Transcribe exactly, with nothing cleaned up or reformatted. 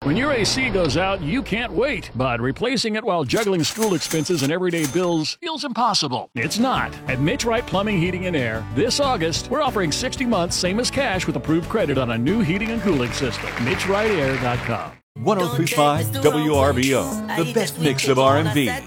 When your A C goes out, you can't wait, but replacing it while juggling school expenses and everyday bills feels impossible. It's not. At Mitch Wright Plumbing, Heating, and Air, this August, we're offering sixty months, same as cash, with approved credit on a new heating and cooling system. Mitch Wright Air dot com. one oh three point five W R B O, the best mix of R and B.